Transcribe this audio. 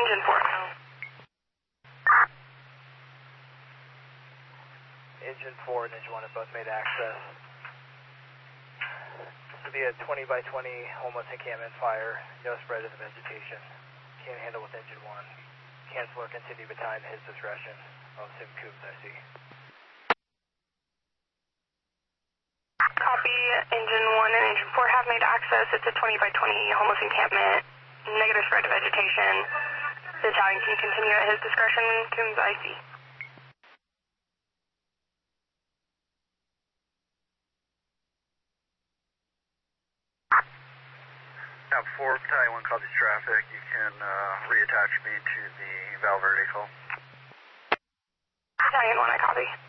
Engine 4. Engine 4 and Engine 1 have both made access. This will be a 20 by 20 homeless encampment fire, no spread of the vegetation. Can't handle with Engine 1. Cancel or continue battalion at his discretion. I'll assume Coombs I see. Copy, Engine 1 and Engine 4 have made access. It's a 20 by 20 homeless encampment, negative spread of vegetation. Battalion can continue at his discretion. Coombs I see. 4 Battalion 1 copies traffic. You can reattach me to the Val Verde call. Battalion 1, I copy.